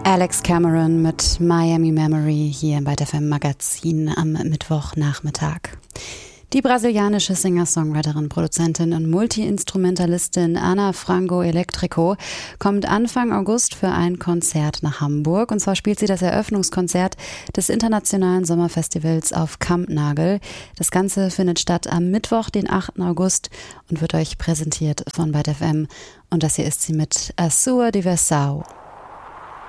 Alex Cameron mit Miami Memory hier bei der FM Magazin am Mittwochnachmittag. Die brasilianische Singer-Songwriterin, Produzentin und Multi-Instrumentalistin Ana Frango Elétrico kommt Anfang August für ein Konzert nach Hamburg. Und zwar spielt sie das Eröffnungskonzert des Internationalen Sommerfestivals auf Kampnagel. Das Ganze findet statt am Mittwoch, den 8. August und wird euch präsentiert von Byte FM. Und das hier ist sie mit A Sua Diversão.